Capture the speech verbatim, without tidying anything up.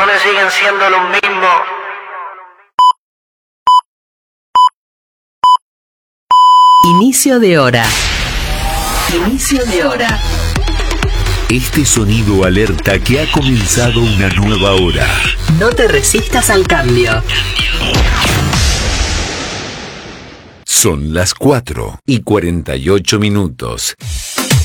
corazones siguen siendo los mismos. Inicio de hora. Inicio de hora. Este sonido alerta que ha comenzado una nueva hora. No te resistas al cambio. Son las cuatro y cuarenta y ocho minutos.